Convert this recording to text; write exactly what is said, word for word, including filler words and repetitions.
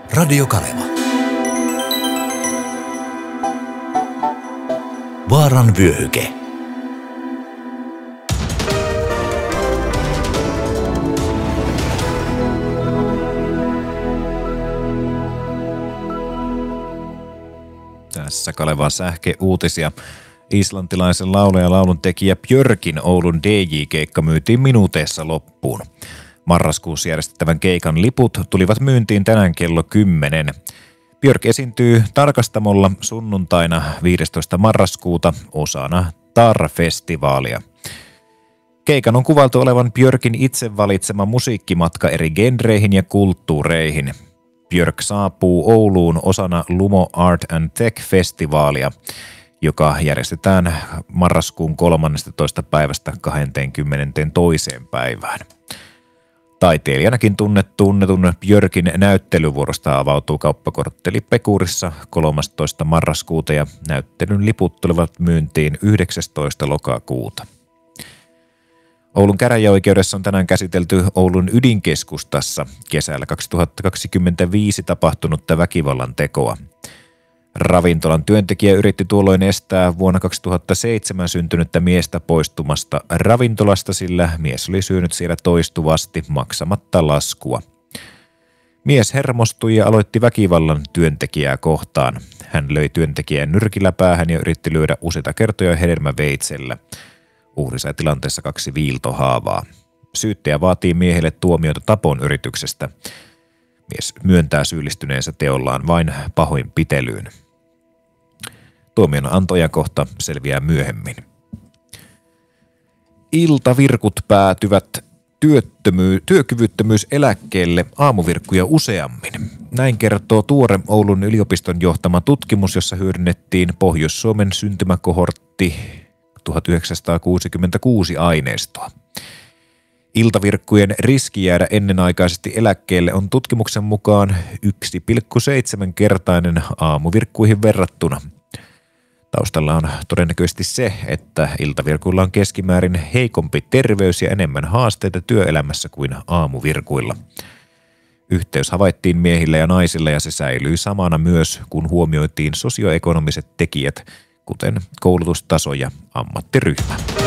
Radio Kaleva. Vaaran vyöhyke. Tässä Kalevan sähkeuutisia. Islantilaisen laulaja ja lauluntekijä Björkin Oulun D J-keikka myytiin minuuteissa loppuun. Marraskuussa järjestettävän keikan liput tulivat myyntiin tänään kello kymmenen. Björk esiintyy Tarkastamolla sunnuntaina viidestoista marraskuuta osana Tar-festivaalia. Keikan on kuvailtu olevan Björkin itse valitsema musiikkimatka eri genreihin ja kulttuureihin. Björk saapuu Ouluun osana Lumo Art and Tech-festivaalia, joka järjestetään marraskuun kolmannestatoista päivästä kahdeskymmenestoinen päivään. Taiteilijanakin tunnetun Björkin näyttelyvuorosta avautuu kauppakortteli Pekurissa kolmastoista marraskuuta ja näyttelyn liput tulevat myyntiin yhdeksästoista lokakuuta. Oulun käräjäoikeudessa on tänään käsitelty Oulun ydinkeskustassa kesällä kaksituhattakaksikymmentäviisi tapahtunutta väkivallan tekoa. Ravintolan työntekijä yritti tuolloin estää vuonna kaksituhattaseitsemän syntynyttä miestä poistumasta ravintolasta, sillä mies oli syönyt siellä toistuvasti maksamatta laskua. Mies hermostui ja aloitti väkivallan työntekijää kohtaan. Hän löi työntekijän nyrkillä päähän ja yritti lyödä useita kertoja hedelmäveitsellä. Uhri sai tilanteessa kaksi viiltohaavaa. Syyttäjä vaatii miehelle tuomiota tapon yrityksestä. Mies myöntää syyllistyneensä teollaan vain pahoinpitelyyn. Tuomion antoajankohta selviää myöhemmin. Iltavirkut päätyvät työttömy- työkyvyttömyyseläkkeelle aamuvirkkuja useammin. Näin kertoo tuore Oulun yliopiston johtama tutkimus, jossa hyödynnettiin Pohjois-Suomen syntymäkohortti tuhatyhdeksänsataakuusikymmentäkuusi aineistoa. Iltavirkkujen riski jäädä ennenaikaisesti eläkkeelle on tutkimuksen mukaan yksi pilkku seitsemän kertainen aamuvirkkuihin verrattuna. Taustalla on todennäköisesti se, että iltavirkuilla on keskimäärin heikompi terveys ja enemmän haasteita työelämässä kuin aamuvirkuilla. Yhteys havaittiin miehillä ja naisilla ja se säilyi samana myös, kun huomioitiin sosioekonomiset tekijät, kuten koulutustaso ja ammattiryhmä.